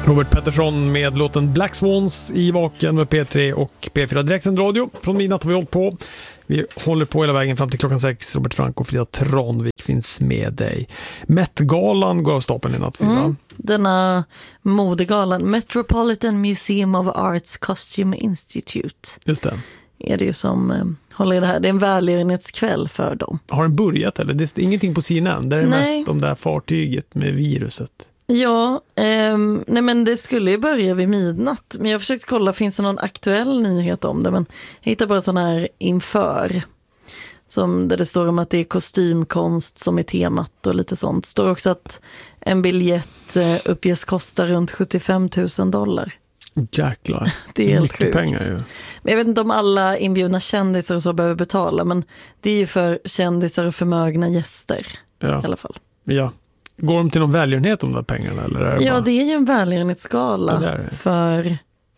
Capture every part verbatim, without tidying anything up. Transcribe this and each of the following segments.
Robert Pettersson med låten Black Swans i Vaken med P tre och P fyra Direktsänd radio. Från midnatt har vi hållit på. Vi håller på hela vägen fram till klockan sex. Robert Frank och Frida Tranvik finns med dig. Met-galan går av stapeln i natt, Frida. Mm, denna modegalan, Metropolitan Museum of Arts Costume Institute. Just det. Är det ju som eh, håller i det här. Det är en välgörenhetskväll för dem. Har den börjat eller? Det är ingenting på sidan. Det är Nej. mest om det här fartyget med viruset. Ja, eh, nej men det skulle ju börja vid midnatt. Men jag har försökt kolla, finns det någon aktuell nyhet om det? Men jag hittar bara sån här inför. Som där det står om att det är kostymkonst som är temat och lite sånt. Det står också att en biljett eh, uppges kosta runt sjuttiofem tusen dollar. Jäklar. Det är helt mycket sjukt. Pengar ju. Men jag vet inte om alla inbjudna kändisar och så behöver betala. Men det är ju för kändisar och förmögna gäster ja. i alla fall. Ja. Går de till någon välgörenhet om de där pengarna? Eller är det ja, bara... det är ju en välgörenhetsskala ja, det är det. för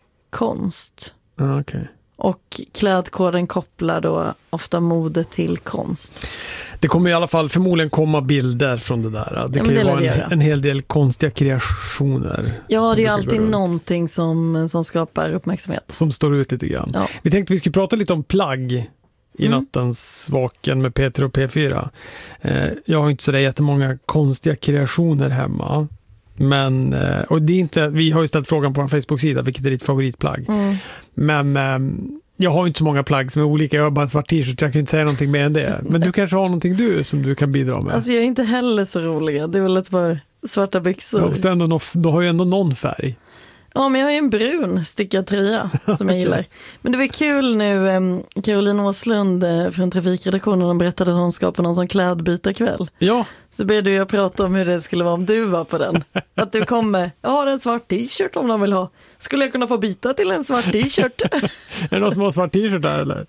konst. Ah, okay. Och klädkoden kopplar då ofta mode till konst. Det kommer i alla fall förmodligen komma bilder från det där. Det ja, kan ju det vara en, en hel del konstiga kreationer. Ja, det är alltid någonting som, som skapar uppmärksamhet. Som står ut lite grann. Ja. Vi tänkte vi skulle prata lite om plagg i mm. nattens Vaken med P tre och P fyra. Eh, jag har inte så där jättemånga konstiga kreationer hemma. Men, eh, och det är inte, vi har ju ställt frågan på vår Facebook-sida, vilket är ditt favoritplagg. Mm. Men eh, jag har inte så många plagg som är olika. Jag har bara en svart t-shirt, jag kan inte säga någonting mer än det. Men du kanske har någonting du som du kan bidra med. Alltså jag är inte heller så rolig. Det är väl ett par svarta byxor. Ja, ändå no- du har ju ändå någon färg. Ja, men jag har ju en brun stickad tröja som jag gillar. Men det var kul nu, eh, Caroline Åslund eh, från Trafikredaktionen berättade att hon ska på någon sån klädbytarkväll. Ja. Så började jag prata om hur det skulle vara om du var på den. Att du kommer, jag har en svart t-shirt om de vill ha. Skulle jag kunna få byta till en svart t-shirt? Är det någon som har svart t-shirt där eller?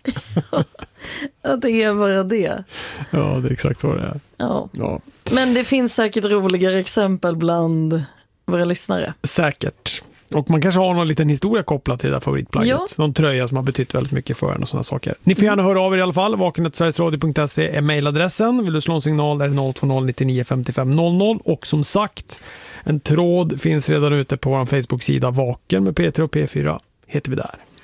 Ja, det är bara det. Ja, det är exakt så det är. Ja. Ja. Men det finns säkert roligare exempel bland våra lyssnare. Säkert. Och man kanske har någon liten historia kopplad till det där favoritplagget. Ja. Någon tröja som har betytt väldigt mycket för en och sådana saker. Ni får gärna höra av er i alla fall. vaken at sverigesradio punkt se är mejladressen. Vill du slå en signal är det noll två noll nio nio fem fem noll noll. Och som sagt, en tråd finns redan ute på vår Facebook-sida Vaken med P tre och P fyra. Heter vi där.